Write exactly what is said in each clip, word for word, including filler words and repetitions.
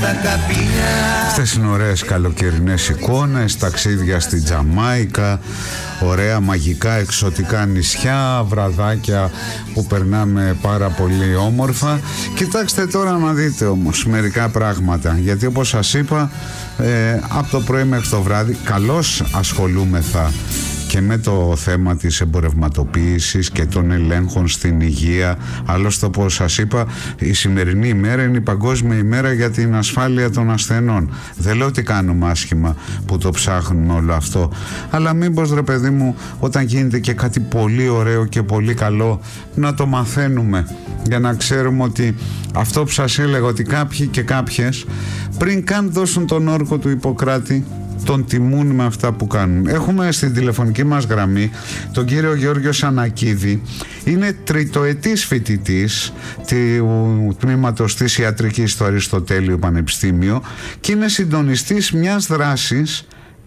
Αυτές είναι ωραίες καλοκαιρινές εικόνες, ταξίδια στη Τζαμάικα, ωραία μαγικά εξωτικά νησιά, βραδάκια που περνάμε πάρα πολύ όμορφα. Κοιτάξτε τώρα να δείτε όμως μερικά πράγματα, γιατί όπως σας είπα ε, από το πρωί μέχρι το βράδυ καλώς ασχολούμεθα και με το θέμα της εμπορευματοποίησης και των ελέγχων στην υγεία. Άλλωστε, όπως σας είπα, η σημερινή ημέρα είναι η Παγκόσμια ημέρα για την ασφάλεια των ασθενών. Δεν λέω ότι κάνουμε άσχημα που το ψάχνουμε όλο αυτό, αλλά μήπως, ρε παιδί μου, όταν γίνεται και κάτι πολύ ωραίο και πολύ καλό, να το μαθαίνουμε, για να ξέρουμε ότι αυτό που σας έλεγα, ότι κάποιοι και κάποιες πριν καν δώσουν τον όρκο του Ιπποκράτη, τον τιμούν με αυτά που κάνουν. Έχουμε στην τηλεφωνική μας γραμμή τον κύριο Γιώργο Σανακίδη. Είναι τριτοετής φοιτητής του τμήματος της ιατρικής στο Αριστοτέλειο Πανεπιστήμιο και είναι συντονιστής μιας δράσης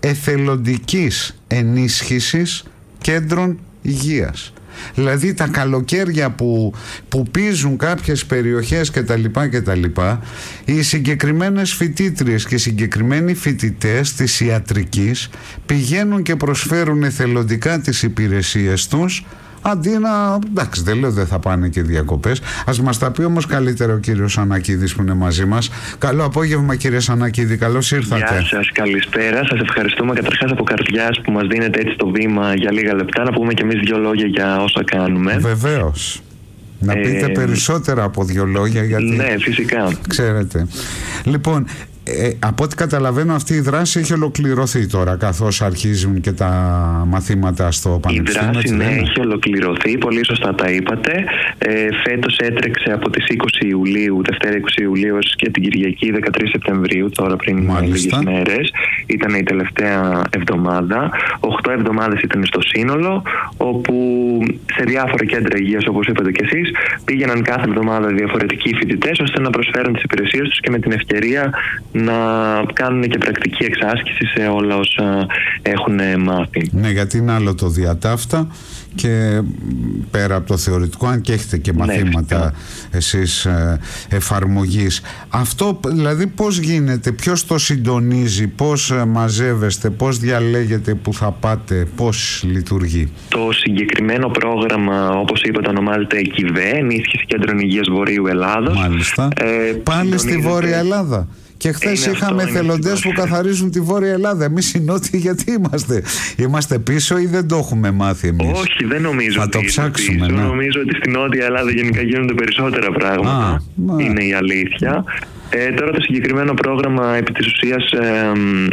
εθελοντικής ενίσχυσης κέντρων υγείας. Δηλαδή τα καλοκαίρια που, που πίζουν κάποιες περιοχές και τα λοιπά και τα λοιπά, οι συγκεκριμένες φοιτήτριες και οι συγκεκριμένοι φοιτητές της ιατρικής πηγαίνουν και προσφέρουν εθελοντικά τις υπηρεσίες τους, αντί να, εντάξει, δεν λέω δεν θα πάνε και διακοπές. Ας μας τα πει όμως καλύτερα ο κύριος Σανακίδης που είναι μαζί μας. Καλό απόγευμα, κύριε Σανακίδη, καλώς ήρθατε. Γεια σας, καλησπέρα. Σας ευχαριστούμε καταρχάς από καρδιάς που μας δίνετε έτσι το βήμα για λίγα λεπτά να πούμε και εμείς δύο λόγια για όσα κάνουμε. Βεβαίως. Να πείτε ε... περισσότερα από δύο λόγια, γιατί... Ναι, φυσικά. Ξέρετε. Λοιπόν, Ε, από ό,τι καταλαβαίνω, αυτή η δράση έχει ολοκληρωθεί τώρα, καθώς αρχίζουν και τα μαθήματα στο Πανεπιστήμιο. Η δράση, ναι, έχει ολοκληρωθεί, πολύ σωστά τα είπατε. Ε, φέτος έτρεξε από τις είκοσι Ιουλίου, Δευτέρα είκοσι Ιουλίου, και την Κυριακή δεκατρείς Σεπτεμβρίου, τώρα πριν λίγες μέρες. Ήταν η τελευταία εβδομάδα. Οχτώ εβδομάδες ήταν στο σύνολο, όπου σε διάφορα κέντρα υγείας, όπως είπατε κι εσείς, πήγαιναν κάθε εβδομάδα διαφορετικοί φοιτητές, ώστε να προσφέρουν τις υπηρεσίες τους και με την ευκαιρία να κάνουν και πρακτική εξάσκηση σε όλα όσα έχουν μάθει. Ναι, γιατί είναι άλλο το διατάφτα και πέρα από το θεωρητικό, αν και έχετε και μαθήματα, ναι, εσείς ε, εφαρμογής. Αυτό δηλαδή πώς γίνεται, ποιος το συντονίζει, πώς μαζεύεστε, πώς διαλέγετε που θα πάτε, πώς λειτουργεί? Το συγκεκριμένο πρόγραμμα, όπως είπατε, ονομάζεται ΚΙΒΕ, Ενίσχυση Κέντρων Υγείας Βορείου Ελλάδος. Μάλιστα. Ε, Πάλι στη Βόρεια Ελλάδα. Και χθες είχαμε εθελοντές που καθαρίζουν τη Βόρεια Ελλάδα. Εμείς οι Νότιοι γιατί είμαστε? Είμαστε πίσω ή δεν το έχουμε μάθει εμείς? Όχι, δεν νομίζω. Θα το ψάξουμε. Ναι. Νομίζω ότι στη Νότια Ελλάδα γενικά γίνονται περισσότερα πράγματα. Α, είναι η αλήθεια. Ε, τώρα το συγκεκριμένο πρόγραμμα επί της ουσίας ε,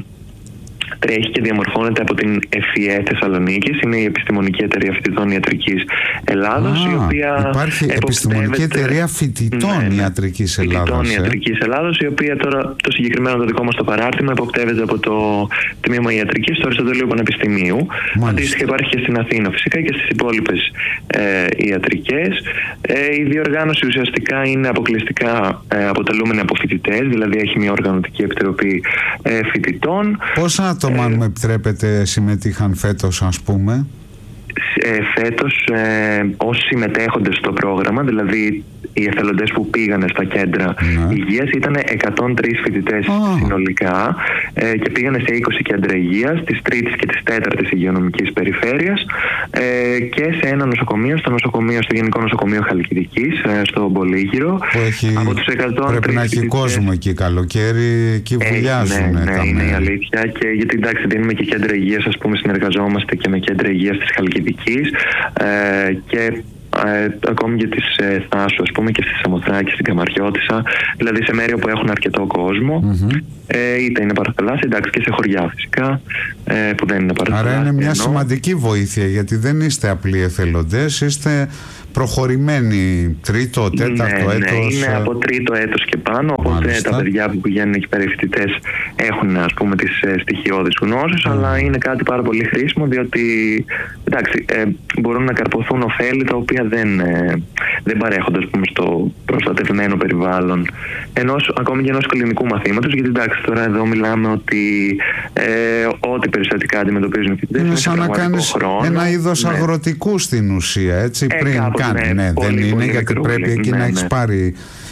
τρέχει και διαμορφώνεται από την ΕΦΙΕ Θεσσαλονίκης. Είναι η Επιστημονική Εταιρεία Φοιτητών Ιατρικής Ελλάδος. Α, η οποία υπάρχει Επιστημονική Εταιρεία Φοιτητών ναι, Ιατρικής Ελλάδος. Φοιτητών ε. Ιατρικής Ελλάδος, η οποία τώρα το συγκεκριμένο το δικό μας το παράρτημα υποπτεύεται από το Τμήμα Ιατρικής στο Αριστοτέλειο Πανεπιστημίου. Αντίστοιχα υπάρχει και στην Αθήνα φυσικά και στις υπόλοιπες ε, ιατρικές. Ε, η διοργάνωση ουσιαστικά είναι αποκλειστικά ε, αποτελούμενη από φοιτητές, δηλαδή έχει μια οργανωτική επιτροπή ε, φοιτητών. Πόσα άτομα, αν μου επιτρέπετε, συμμετείχαν φέτος, ας πούμε? Ε, φέτος ε, όσοι συμμετέχονται στο πρόγραμμα, δηλαδή οι εθελοντές που πήγανε στα κέντρα ναι. υγείας, ήταν εκατόν τρεις φοιτητές oh. συνολικά ε, και πήγανε σε είκοσι κέντρα υγείας της τρίτης και της τέταρτης υγειονομικής περιφέρειας ε, και σε ένα νοσοκομείο, στο, νοσοκομείο, στο Γενικό Νοσοκομείο Χαλκιδικής, ε, στο Πολύγυρο. Έχει, από τους εκατόν τρεις πρέπει να έχει κόσμο εκεί καλοκαίρι, εκεί βουλιάζουν. Ναι, ναι, είναι η αλήθεια. Και γιατί εντάξει, δίνουμε και κέντρα υγείας, ας πούμε, συνεργαζόμαστε και με κέντρα υγείας της Χαλκιδικής ε, και Ε, ακόμη και της ε, Θάσου, ας πούμε, και στη Σαμοθράκη, στην Καμαριώτισσα, δηλαδή σε μέρη που έχουν αρκετό κόσμο, mm-hmm. ε, είτε είναι παραθαλάσσια, εντάξει, και σε χωριά φυσικά ε, που δεν είναι παραθαλάσσια. Άρα είναι μια ενώ... σημαντική βοήθεια, γιατί δεν είστε απλοί εθελοντές, είστε προχωρημένοι τρίτο, τέταρτο ναι, έτος. Ναι, είναι από τρίτο έτος και πάνω, οπότε μάλιστα. Τα παιδιά που πηγαίνουν εκεί πέρα οι φοιτητές έχουν, ας πούμε, τις ε, στοιχειώδεις γνώσεις, mm. αλλά είναι κάτι πάρα πολύ χρήσιμο, διότι εντάξει, ε, μπορούν να καρποθούν ωφέλη τα οποία δεν, ε, δεν παρέχονται, ας πούμε, στο προστατευμένο περιβάλλον ενός, ακόμη και ενός κλινικού μαθήματος, γιατί εντάξει, τώρα εδώ μιλάμε ότι ε, ό,τι περιστατικά αντιμετωπίζουν οι φοιτητές είναι σαν να κάνεις ένα είδος ναι. αγροτικού στην ουσία, έτσι, ε, πριν κάνει. Ναι, ναι, δεν είναι, γιατί πρέπει εκεί ναι, να έχεις ναι. πάρει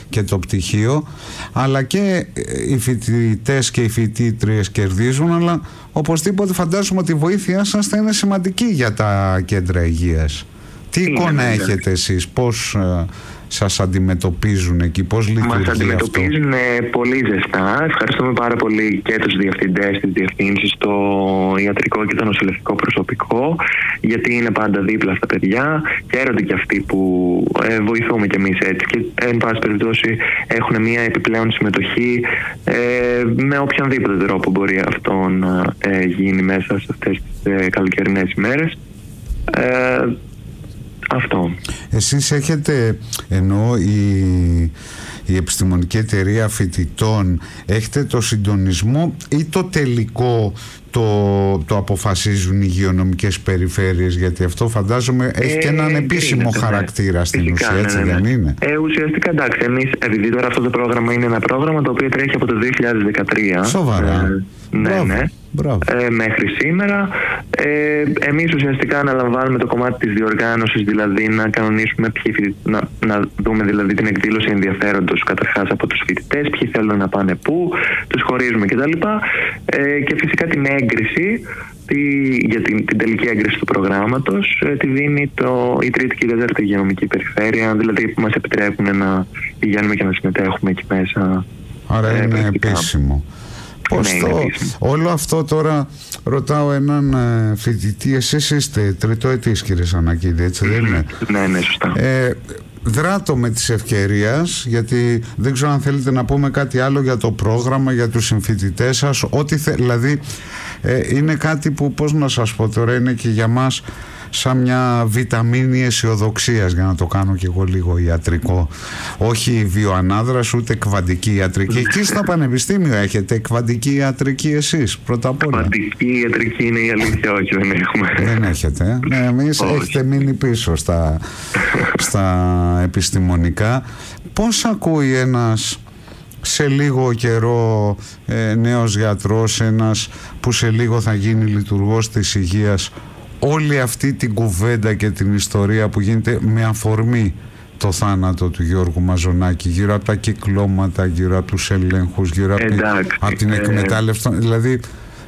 και το πτυχίο, αλλά και οι φοιτητές και οι φοιτήτριες κερδίζουν, αλλά οπωσδήποτε φαντάζομαι ότι η βοήθειά σας θα είναι σημαντική για τα κέντρα υγείας. Τι είναι, εικόνα είναι, έχετε εσείς, πώς σας αντιμετωπίζουν εκεί, πώς λειτουργεί αυτό? Μας αντιμετωπίζουν πολύ ζεστά. Ευχαριστούμε πάρα πολύ και τους διευθυντές, τις διευθύνσεις, το ιατρικό και το νοσηλευτικό προσωπικό, γιατί είναι πάντα δίπλα στα παιδιά. Χαίρονται και αυτοί που ε, βοηθούμε κι εμείς έτσι, και εν πάση περιπτώσει έχουν μια επιπλέον συμμετοχή ε, με οποιονδήποτε τρόπο μπορεί αυτό να ε, γίνει μέσα σε αυτές τις ε, καλοκαιρινές ημέρες. Ε, Αυτό. Εσείς έχετε, ενώ η, η Επιστημονική Εταιρεία Φοιτητών, έχετε το συντονισμό ή το τελικό το, το αποφασίζουν οι υγειονομικές περιφέρειες? Γιατί αυτό φαντάζομαι έχει ε, και έναν επίσημο είναι, χαρακτήρα ναι. στην Φυσικά, ουσία, έτσι ναι, ναι. δεν είναι? Ε, ουσιαστικά εντάξει, εμείς, επειδή τώρα αυτό το πρόγραμμα είναι ένα πρόγραμμα το οποίο τρέχει από το δύο χιλιάδες δεκατρία. Σοβαρά. Ε, ναι, Μπράβο. ναι. Ε, μέχρι σήμερα ε, εμείς ουσιαστικά αναλαμβάνουμε το κομμάτι της διοργάνωσης, δηλαδή να κανονίσουμε ποιοι, να, να δούμε δηλαδή την εκδήλωση ενδιαφέροντος καταρχάς από τους φοιτητές, ποιοι θέλουν να πάνε πού, τους χωρίζουμε κτλ. Ε, και φυσικά την έγκριση, τη, για την, την τελική έγκριση του προγράμματος ε, τη δίνει το, η τρίτη και η τέταρτη υγειονομική περιφέρεια, δηλαδή που μας επιτρέπουν να πηγαίνουμε και να συμμετέχουμε εκεί μέσα. Άρα ε, είναι επίσημο. Πώς ναι, το, όλο αυτό τώρα, ρωτάω έναν ε, φοιτητή, εσείς είστε τριτοετής κύριε Σανακίδη, έτσι δεν είναι? Ναι, ναι, σωστά. Ε, δράτω με της ευκαιρίας, γιατί δεν ξέρω αν θέλετε να πούμε κάτι άλλο για το πρόγραμμα, για τους συμφοιτητές σας, ό,τι θε, δηλαδή ε, είναι κάτι που, πώς να σας πω τώρα, είναι και για μας σαν μια βιταμίνη αισιοδοξίας, για να το κάνω και εγώ λίγο ιατρικό. Όχι βιοανάδραση, ούτε κβαντική ιατρική. Εκεί στο πανεπιστήμιο έχετε κβαντική ιατρική εσείς, πρώτα απ' όλα? Κβαντική ιατρική είναι η αλήθεια, όχι, δεν έχουμε. Δεν έχετε, ε? Ναι, εμείς έχετε μείνει πίσω στα, στα επιστημονικά. Πώς ακούει ένας σε λίγο καιρό ε, νέος γιατρός, ένας που σε λίγο θα γίνει λειτουργός της υγείας, όλη αυτή την κουβέντα και την ιστορία που γίνεται με αφορμή το θάνατο του Γιώργου Μαζονάκη, γύρω από τα κυκλώματα, γύρω από τους ελέγχους, γύρω από, Εντάξει, από την ε... εκμετάλλευση, δηλαδή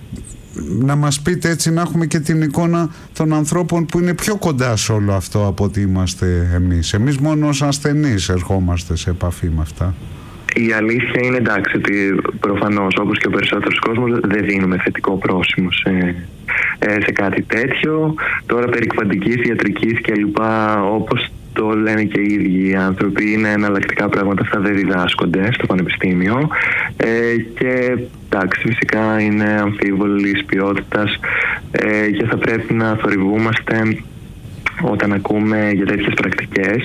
να μας πείτε έτσι, να έχουμε και την εικόνα των ανθρώπων που είναι πιο κοντά σε όλο αυτό από ότι είμαστε εμείς. Εμείς μόνο ως ασθενείς ερχόμαστε σε επαφή με αυτά. Η αλήθεια είναι, εντάξει, ότι προφανώς όπως και ο περισσότερος κόσμος δεν δίνουμε θετικό πρόσημο σε, σε κάτι τέτοιο. Τώρα περί κβαντικής ιατρικής και λοιπά, όπως το λένε και οι ίδιοι οι άνθρωποι, είναι εναλλακτικά πράγματα, αυτά δεν διδάσκονται στο πανεπιστήμιο ε, και εντάξει, φυσικά είναι αμφίβολης ποιότητας ε, και θα πρέπει να θορυβούμαστε όταν ακούμε για τέτοιες πρακτικές.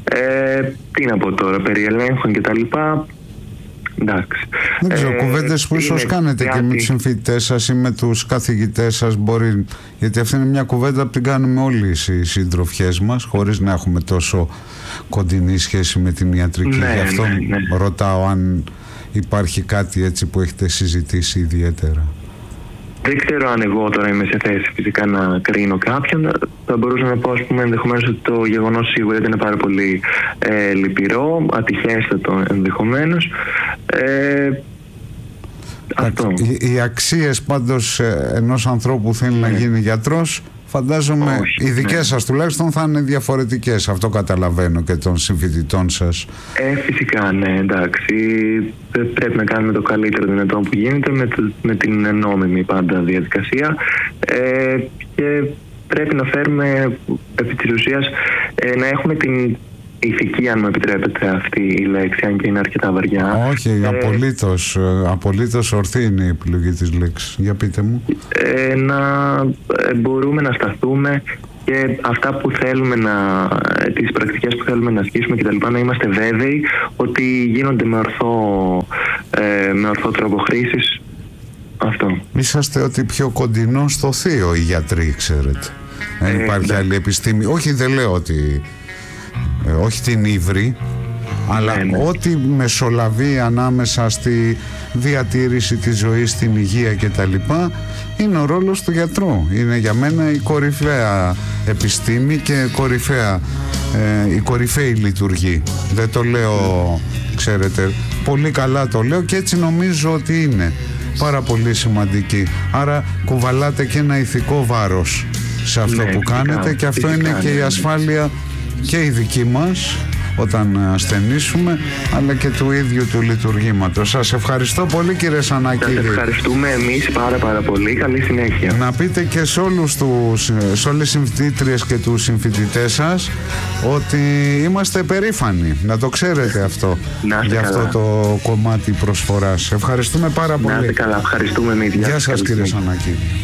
Ε, τι να πω τώρα, περί ελέγχων και τα λοιπά, εντάξει. Δεν ξέρω, ε, κουβέντες που ίσως κάνετε κάτι... και με τους συμφοιτητές σας ή με τους καθηγητές σας, μπορεί, γιατί αυτή είναι μια κουβέντα που την κάνουμε όλοι οι συντροφιές μας, χωρίς να έχουμε τόσο κοντινή σχέση με την ιατρική. Ναι, Γι' αυτό ναι, ναι. ρωτάω αν υπάρχει κάτι έτσι που έχετε συζητήσει ιδιαίτερα. Δεν ξέρω αν εγώ τώρα είμαι σε θέση φυσικά να κρίνω κάποιον. Θα μπορούσα να πω, ας πούμε, ενδεχομένως ότι το γεγονός σίγουρα είναι πάρα πολύ ε, λυπηρό, ατυχέστατο ενδεχομένως. Ε, αυτό. Οι, οι αξίες πάντως ενός ανθρώπου που θέλει ναι. να γίνει γιατρός, φαντάζομαι όχι, οι δικές ναι. σας τουλάχιστον θα είναι διαφορετικές. Αυτό καταλαβαίνω και των συμφοιτητών σας. Ε, φυσικά, ναι, εντάξει. Πρέπει να κάνουμε το καλύτερο δυνατό που γίνεται με, το, με την νόμιμη πάντα διαδικασία ε, και πρέπει να φέρουμε επί της ουσίας ε, να έχουμε την ηθική, αν μου επιτρέπετε αυτή η λέξη, αν και είναι αρκετά βαριά. Όχι, ε, απολύτως, απολύτως ορθή είναι η επιλογή της λέξης. Για πείτε μου. Ε, να ε, μπορούμε να σταθούμε και αυτά που θέλουμε να, τις πρακτικές που θέλουμε να ασκήσουμε και τα λοιπά, να είμαστε βέβαιοι ότι γίνονται με ορθό, ε, με ορθό τρόπο χρήσης. Αυτό. Είσαστε ότι πιο κοντινό στο θείο οι γιατροί, ξέρετε. Δεν ε, υπάρχει ναι. άλλη επιστήμη. Όχι, δεν λέω ότι... Ε, όχι την ύβρι, Αλλά ναι, ναι. ό,τι μεσολαβεί ανάμεσα στη διατήρηση της ζωής, στην υγεία κτλ. Είναι ο ρόλος του γιατρού. Είναι για μένα η κορυφαία επιστήμη και κορυφαία, ε, η κορυφαία λειτουργή. Δεν το λέω, ξέρετε, πολύ καλά το λέω και έτσι νομίζω ότι είναι πάρα πολύ σημαντική. Άρα κουβαλάτε και ένα ηθικό βάρος σε αυτό ναι, που φυσικά, κάνετε και αυτό φυσικά, είναι και η ασφάλεια και η δική μας όταν ασθενήσουμε, αλλά και του ίδιου του λειτουργήματος. Σας ευχαριστώ πολύ, κύριε Σανακίδη. Σας ευχαριστούμε εμείς πάρα πάρα πολύ. Καλή συνέχεια. Να πείτε και σε, όλους τους, σε όλες τις συμφοιτήτριες και τους συμφοιτητές σας ότι είμαστε περήφανοι. Να το ξέρετε αυτό για αυτό καλά. Το κομμάτι προσφοράς. Ευχαριστούμε πάρα πολύ. Να είστε καλά. Ευχαριστούμε εμείς. Γεια σας, κύριε Σανακίδη.